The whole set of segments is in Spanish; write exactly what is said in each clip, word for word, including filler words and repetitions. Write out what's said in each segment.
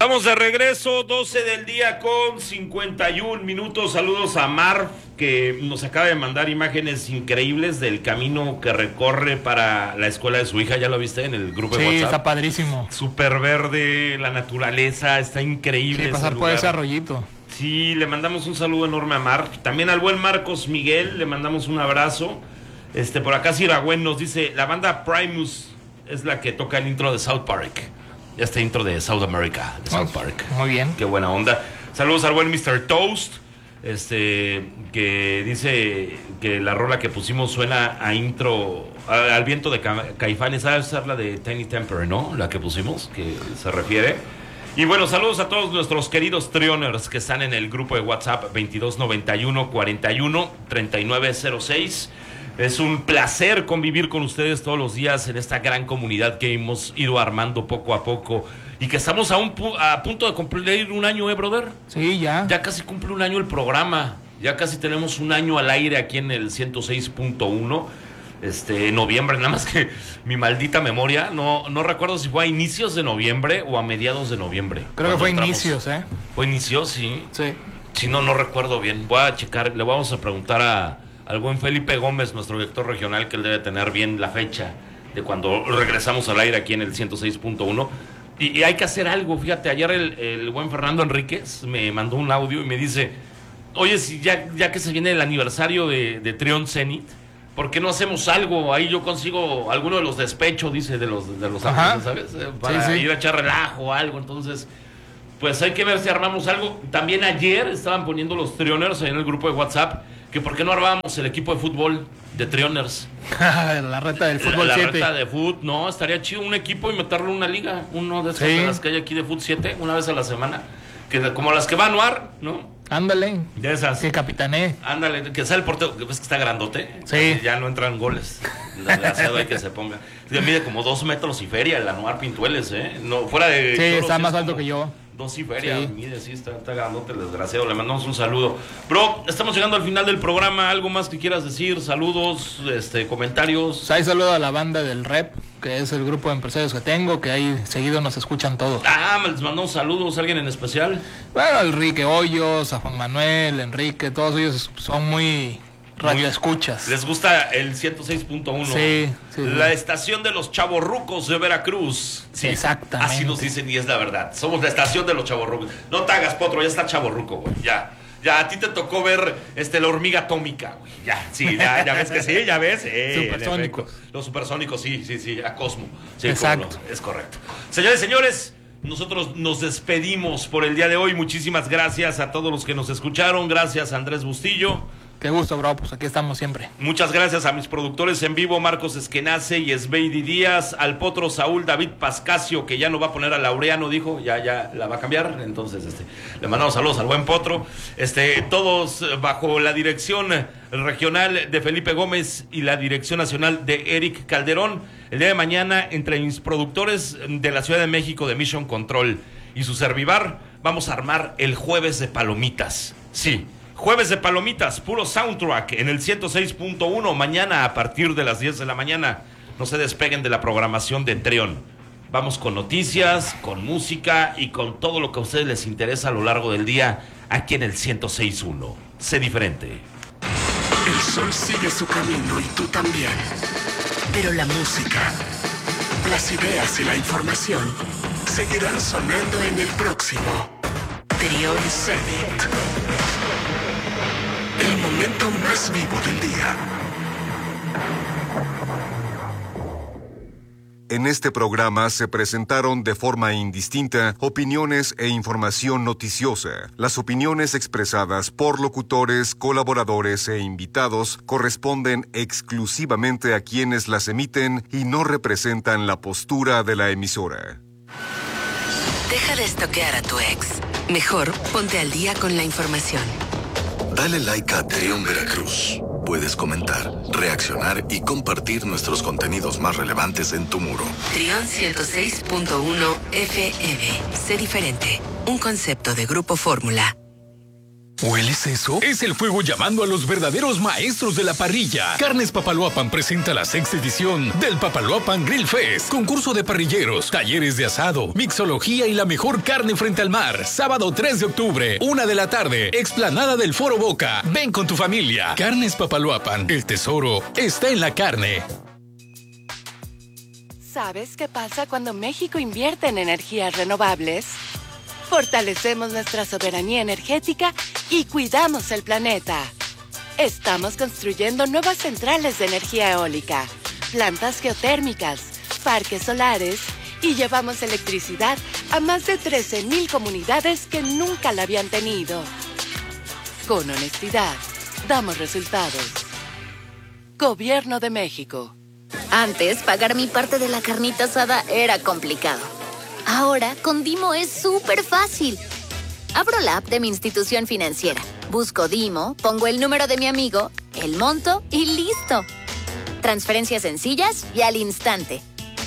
Estamos de regreso, doce del día con cincuenta y un minutos. Saludos a Marv, que nos acaba de mandar imágenes increíbles del camino que recorre para la escuela de su hija. ¿Ya lo viste en el grupo sí, de WhatsApp? Sí, está padrísimo. Súper verde, la naturaleza, está increíble. Sí, pasar por ese arroyito. Sí, le mandamos un saludo enorme a Marv. También al buen Marcos Miguel, le mandamos un abrazo. Este, por acá Siragüen nos dice, la banda Primus es la que toca el intro de South Park. Este intro de South America, de South Park. Muy bien. Qué buena onda. Saludos al buen mister Toast, este, que dice que la rola que pusimos suena a intro, a, al viento de Ca- Caifanes. ¿Sabes usar la de Tiny Temper, no? La que pusimos, que se refiere. Y bueno, saludos a todos nuestros queridos Trioners que están en el grupo de WhatsApp veintidós noventa y uno cuarenta y uno treinta y nueve cero seis. Es un placer convivir con ustedes todos los días en esta gran comunidad que hemos ido armando poco a poco y que estamos a, un pu- a punto de cumplir un año, ¿eh, brother? Sí, ya. Ya casi cumple un año el programa, ya casi tenemos un año al aire aquí en el ciento seis punto uno, este, en noviembre, nada más que mi maldita memoria, no, no recuerdo si fue a inicios de noviembre o a mediados de noviembre. Creo que fue entramos. inicios, ¿eh? Fue inicios, sí. Sí. Si no, no recuerdo bien. Voy a checar, le vamos a preguntar a al buen Felipe Gómez, nuestro director regional, que él debe tener bien la fecha de cuando regresamos al aire aquí en el ciento seis punto uno. Y, y hay que hacer algo, fíjate, ayer el, el buen Fernando Enríquez me mandó un audio y me dice, oye, si ya, ya que se viene el aniversario de, de Trion Zenit, ¿por qué no hacemos algo? Ahí yo consigo alguno de los despechos, dice, de los, de los ángeles, ¿sabes? Eh, Para sí, sí. ir a echar relajo o algo, entonces... Pues hay que ver si armamos algo. También ayer estaban poniendo los Trioners en el grupo de WhatsApp que por qué no armábamos el equipo de fútbol de Trioners. La reta del fútbol La, la siete. reta de fútbol, no, estaría chido un equipo y meterlo en una liga. Uno de esas Sí. de las que hay aquí de fútbol siete, una vez a la semana. Que, como las que va a anuar, ¿no? Ándale. De esas. Que capitané. Ándale, que sea el portero, que ves que está grandote. Sí. Ya no entran goles. Desgraciado hay que se ponga. Sí, mide como dos metros y feria el Anuar Pintueles, ¿eh? No, fuera de. Sí, Choros, está es más alto como que yo. Dos y feria, Sí. mide, sí, está, está grandote el desgraciado. Le mandamos un saludo. Bro, estamos llegando al final del programa. ¿Algo más que quieras decir? Saludos, este, comentarios. Pues ahí saludo a la banda del Rep, que es el grupo de empresarios que tengo, que ahí seguido nos escuchan todos. Ah, les mandamos saludos. ¿Alguien en especial? Bueno, a Enrique Hoyos, a Juan Manuel, Enrique, todos ellos son muy radioescuchas. ¿Les gusta el ciento seis punto uno? Sí, sí, La sí. estación de los chavorrucos de Veracruz. Sí, exactamente. Así nos dicen y es la verdad. Somos la estación de los chavorrucos. No te hagas, Potro, ya está chavorruco, güey. Ya. Ya, a ti te tocó ver este, la hormiga atómica, güey. Ya, sí, ya, ya ves que sí, ya ves. Eh, Supersónicos. en efecto. Los supersónicos, sí, sí, sí, a Cosmo. Sí, Exacto. cómo no, es correcto. Señores, señores, nosotros nos despedimos por el día de hoy. Muchísimas gracias a todos los que nos escucharon. Gracias a Andrés Bustillo. Qué gusto, bro, pues aquí estamos siempre. Muchas gracias a mis productores en vivo, Marcos Esquenace y Esbeidi Díaz, al Potro Saúl David Pascasio, que ya no va a poner a Laureano, dijo, ya, ya la va a cambiar, entonces este, le mandamos saludos al buen Potro, este, todos bajo la dirección regional de Felipe Gómez y la dirección nacional de Eric Calderón. El día de mañana, entre mis productores de la Ciudad de México de Mission Control y su servivar, vamos a armar el Jueves de Palomitas, sí. Jueves de Palomitas, puro soundtrack en el ciento seis punto uno, mañana a partir de las diez de la mañana. No se despeguen de la programación de Trion. Vamos con noticias, con música y con todo lo que a ustedes les interesa a lo largo del día aquí en el ciento seis punto uno. Sé diferente. El sol sigue su camino y tú también. Pero la música, las ideas y la información seguirán sonando en el próximo Trion Zenit. El momento más vivo del día. En este programa se presentaron de forma indistinta opiniones e información noticiosa. Las opiniones expresadas por locutores, colaboradores e invitados corresponden exclusivamente a quienes las emiten y no representan la postura de la emisora. Deja de estoquear a tu ex. Mejor ponte al día con la información. Dale like a Trion Veracruz. Puedes comentar, reaccionar y compartir nuestros contenidos más relevantes en tu muro. Trion ciento seis punto uno F M. Sé diferente. Un concepto de Grupo Fórmula. ¿Hueles eso? Es el fuego llamando a los verdaderos maestros de la parrilla. Carnes Papaloapan presenta la sexta edición del Papaloapan Grill Fest. Concurso de parrilleros, talleres de asado, mixología y la mejor carne frente al mar. Sábado tres de octubre, una de la tarde, explanada del Foro Boca. Ven con tu familia. Carnes Papaloapan, el tesoro está en la carne. ¿Sabes qué pasa cuando México invierte en energías renovables? Fortalecemos nuestra soberanía energética y cuidamos el planeta. Estamos construyendo nuevas centrales de energía eólica, plantas geotérmicas, parques solares y llevamos electricidad a más de trece mil comunidades que nunca la habían tenido. Con honestidad, damos resultados. Gobierno de México. Antes, pagar mi parte de la carnita asada era complicado. Ahora, con Dimo es súper fácil. Abro la app de mi institución financiera, busco Dimo, pongo el número de mi amigo, el monto y listo. Transferencias sencillas y al instante.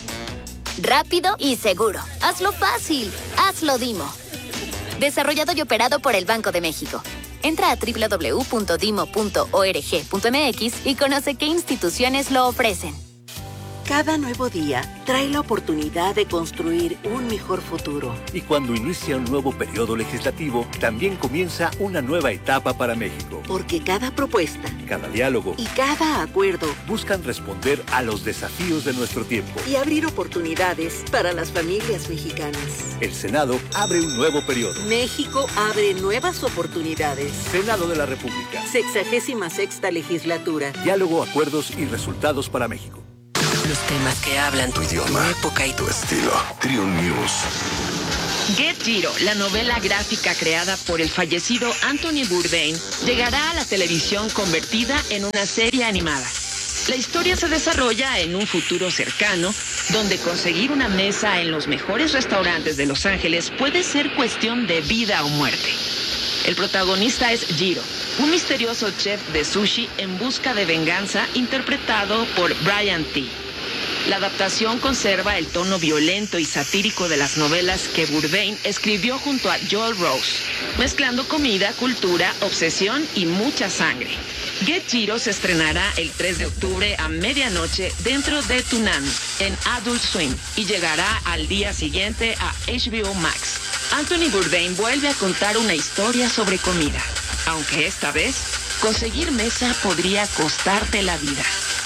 Rápido y seguro. Hazlo fácil. Hazlo Dimo. Desarrollado y operado por el Banco de México. Entra a doble u doble u doble u punto dimo punto org punto m x y conoce qué instituciones lo ofrecen. Cada nuevo día trae la oportunidad de construir un mejor futuro. Y cuando inicia un nuevo periodo legislativo, también comienza una nueva etapa para México. Porque cada propuesta, cada diálogo y cada acuerdo buscan responder a los desafíos de nuestro tiempo y abrir oportunidades para las familias mexicanas. El Senado abre un nuevo periodo. México abre nuevas oportunidades. Senado de la República. Sexagésima sexta legislatura. Diálogo, acuerdos y resultados para México. Los temas que hablan tu idioma, tu época y tu estilo. Triun News. Get Giro, la novela gráfica creada por el fallecido Anthony Bourdain, llegará a la televisión convertida en una serie animada. La historia se desarrolla en un futuro cercano, donde conseguir una mesa en los mejores restaurantes de Los Ángeles puede ser cuestión de vida o muerte. El protagonista es Jiro, un misterioso chef de sushi en busca de venganza interpretado por Brian T. La adaptación conserva el tono violento y satírico de las novelas que Bourdain escribió junto a Joel Rose, mezclando comida, cultura, obsesión y mucha sangre. Get Jiro se estrenará el tres de octubre a medianoche dentro de Toonami en Adult Swim y llegará al día siguiente a H B O Max. Anthony Bourdain vuelve a contar una historia sobre comida, aunque esta vez conseguir mesa podría costarte la vida.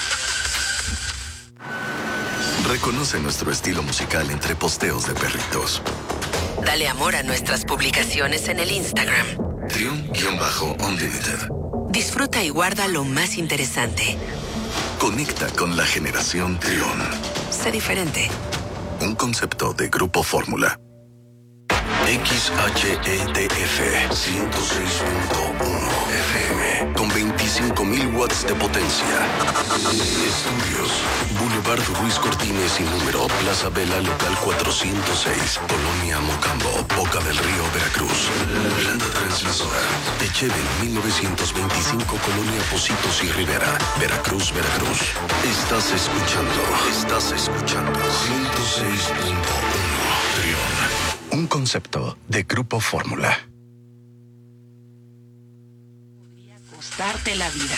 Reconoce nuestro estilo musical entre posteos de perritos. Dale amor a nuestras publicaciones en el Instagram. Triun-Unlimited. Disfruta y guarda lo más interesante. Conecta con la generación Triun. Sé diferente. Un concepto de Grupo Fórmula. X H E T F ciento seis punto uno F M con veinticinco mil watts de potencia. Estudios Boulevard Ruiz Cortines y número Plaza Vela Local cuatrocientos seis, Colonia Mocambo, Boca del Río, Veracruz. Planta transmisora Echeven mil novecientos veinticinco, Colonia Pocitos y Rivera, Veracruz, Veracruz. Estás escuchando, estás escuchando ciento seis punto uno Triun. Un concepto de Grupo Fórmula. Podría costarte la vida.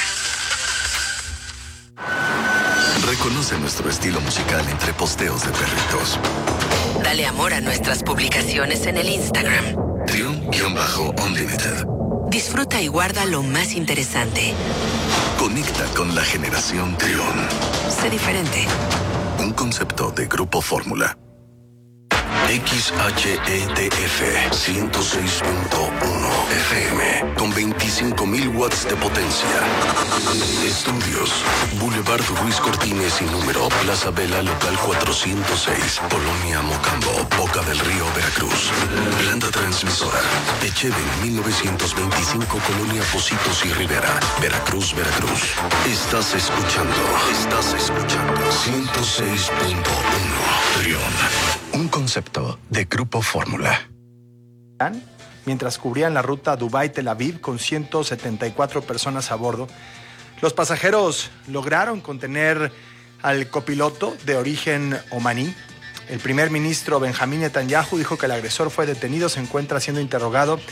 Reconoce nuestro estilo musical entre posteos de perritos. Dale amor a nuestras publicaciones en el Instagram. Triun-Unlimited. Disfruta y guarda lo más interesante. Conecta con la generación Triun. Sé diferente. Un concepto de Grupo Fórmula. X H E T F ciento seis punto uno F M con veinticinco mil watts de potencia. Estudios Boulevard Ruiz Cortines y número Plaza Vela Local cuatrocientos seis, Colonia Mocambo, Boca del Río, Veracruz. Planta transmisora Echeven mil novecientos veinticinco, Colonia Pocitos y Rivera, Veracruz, Veracruz. Estás escuchando, estás escuchando ciento seis punto uno Triun. Un concepto de Grupo Fórmula. Mientras cubrían la ruta Dubái-Tel Aviv con ciento setenta y cuatro personas a bordo, los pasajeros lograron contener al copiloto de origen omaní. El primer ministro Benjamín Netanyahu dijo que el agresor fue detenido, se encuentra siendo interrogado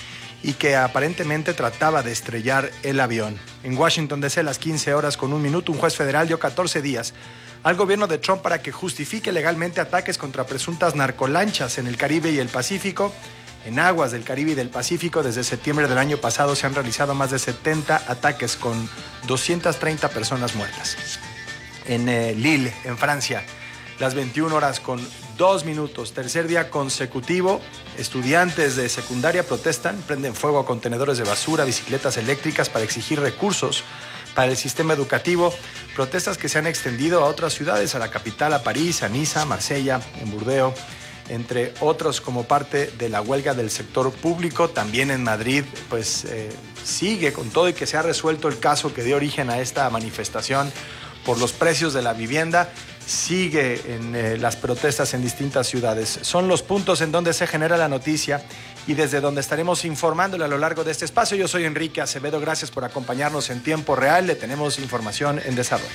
y que aparentemente trataba de estrellar el avión. En Washington, D C, a las quince horas con un minuto, un juez federal dio catorce días al gobierno de Trump para que justifique legalmente ataques contra presuntas narcolanchas en el Caribe y el Pacífico. En aguas del Caribe y del Pacífico, desde septiembre del año pasado se han realizado más de setenta ataques con doscientas treinta personas muertas. En eh, Lille, en Francia, las veintiuna horas con dos minutos, tercer día consecutivo, estudiantes de secundaria protestan, prenden fuego a contenedores de basura, bicicletas eléctricas para exigir recursos para el sistema educativo. Protestas que se han extendido a otras ciudades, a la capital, a París, a Niza, a Marsella, en Burdeos, entre otros, como parte de la huelga del sector público. También en Madrid, pues eh, sigue con todo y que se ha resuelto el caso que dio origen a esta manifestación por los precios de la vivienda. Sigue en eh, las protestas en distintas ciudades. Son los puntos en donde se genera la noticia y desde donde estaremos informándole a lo largo de este espacio. Yo soy Enrique Acevedo, gracias por acompañarnos en tiempo real. Le tenemos información en desarrollo.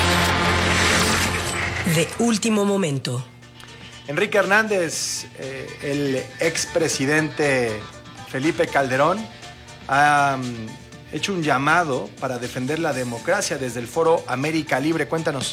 De último momento. Enrique Hernández, eh, el expresidente Felipe Calderón, ha um, hecho un llamado para defender la democracia desde el Foro América Libre. Cuéntanos.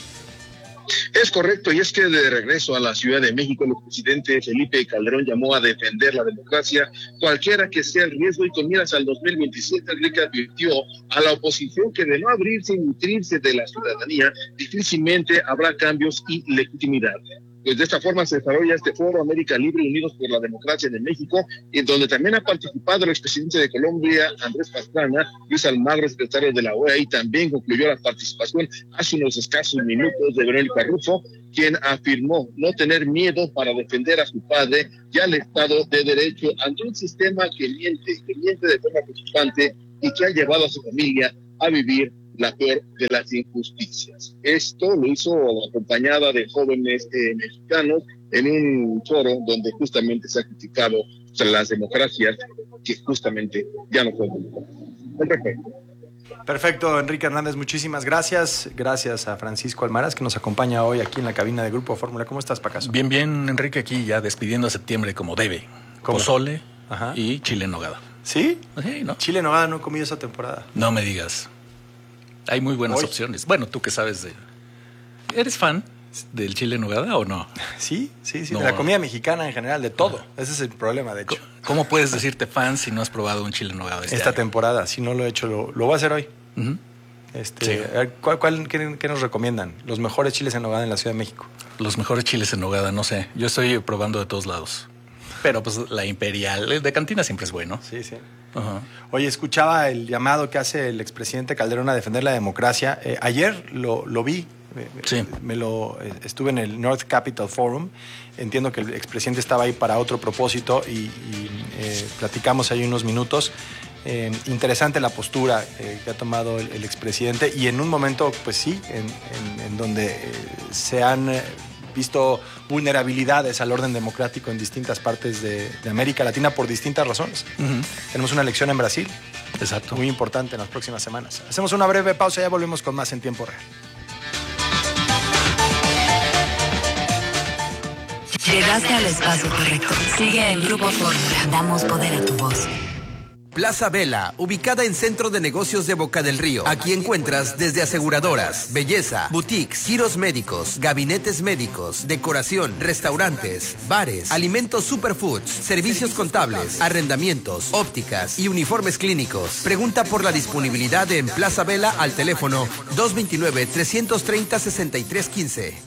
Es correcto, y es que de regreso a la Ciudad de México, el presidente Felipe Calderón llamó a defender la democracia, cualquiera que sea el riesgo, y con miras al dos mil veintisiete, Enrique advirtió a la oposición que de no abrirse y nutrirse de la ciudadanía, difícilmente habrá cambios y legitimidad. Pues de esta forma se desarrolla este Foro América Libre, Unidos por la Democracia de México, en donde también ha participado el expresidente de Colombia, Andrés Pastrana, Luis Almagro, secretario de la O E A, y también concluyó la participación hace unos escasos minutos de Verónica Rufo, quien afirmó no tener miedo para defender a su padre y al Estado de Derecho ante un sistema que miente, que miente de forma preocupante y que ha llevado a su familia a vivir la peor de las injusticias. Esto lo hizo acompañada de jóvenes eh, mexicanos en un foro donde justamente se ha criticado las democracias que justamente ya no pueden. Perfecto. Perfecto, Enrique Hernández, muchísimas gracias. Gracias a Francisco Almaraz, que nos acompaña hoy aquí en la cabina de Grupo Fórmula. ¿Cómo estás, Pacaso? Bien, bien, Enrique, aquí ya despidiendo a septiembre como debe. ¿Cómo? Pozole Ajá. y chile en nogada. ¿Sí? Sí, ¿no? Chile en nogada no he comido esa temporada. No me digas. Hay muy buenas Hoy. opciones. Bueno, tú que sabes de... ¿Eres fan del chile en nogada o no? Sí, sí, sí. No. De la comida mexicana en general, de todo. Ese es el problema, de hecho. ¿Cómo puedes decirte fan si no has probado un chile en nogada este Esta año? temporada, si no lo he hecho, lo, lo voy a hacer hoy. Uh-huh. Este, Sí. a ver, ¿cuál, cuál, qué, qué nos recomiendan? Los mejores chiles en nogada en la Ciudad de México. Los mejores chiles en nogada, no sé. Yo estoy probando de todos lados. Pero pues la imperial, el de cantina siempre es bueno. Sí, sí. Ajá. Oye, escuchaba el llamado que hace el expresidente Calderón a defender la democracia. Eh, ayer lo, lo vi, eh, Sí. me lo eh, estuve en el North Capital Forum. Entiendo que el expresidente estaba ahí para otro propósito y, y eh, platicamos ahí unos minutos. Eh, interesante la postura eh, que ha tomado el, el expresidente y en un momento, pues sí, en, en, en donde eh, se han eh, visto vulnerabilidades al orden democrático en distintas partes de, de América Latina por distintas razones. Uh-huh. Tenemos una elección en Brasil. Exacto. Muy importante en las próximas semanas. Hacemos una breve pausa y ya volvemos con más en tiempo real. Llegaste al espacio correcto. Sigue en Grupo Fórmula. Damos poder a tu voz. Plaza Vela, ubicada en Centro de Negocios de Boca del Río. Aquí encuentras desde aseguradoras, belleza, boutiques, giros médicos, gabinetes médicos, decoración, restaurantes, bares, alimentos superfoods, servicios contables, arrendamientos, ópticas y uniformes clínicos. Pregunta por la disponibilidad en Plaza Vela al teléfono dos dos nueve, tres tres cero, seis tres uno cinco.